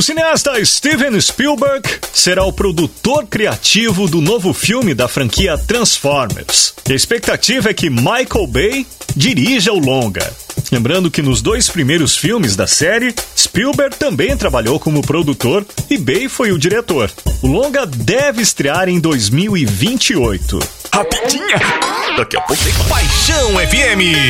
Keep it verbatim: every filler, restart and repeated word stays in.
O cineasta Steven Spielberg será o produtor criativo do novo filme da franquia Transformers. E a expectativa é que Michael Bay dirija o longa. Lembrando que nos dois primeiros filmes da série, Spielberg também trabalhou como produtor e Bay foi o diretor. O longa deve estrear em dois mil e vinte e oito. Rapidinha! Daqui a pouco tem Paixão F M.